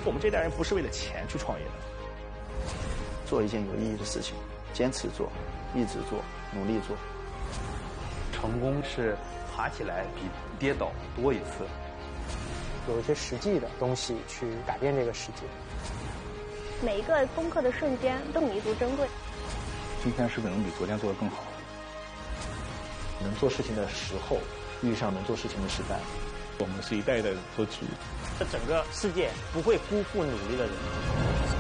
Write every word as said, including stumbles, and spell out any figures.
我们这代人不是为了钱去创业的， 做一件有意义的事情，坚持做，一直做，努力做。 成功是爬起来比跌倒多一次。 有一些实际的东西去改变这个世界。 每一个攻克的瞬间都弥足珍贵。 今天是不是能比昨天做得更好？ 能做事情的时候遇上能做事情的时代。 我们是一代一代做起。 这整个世界不会辜负努力的人。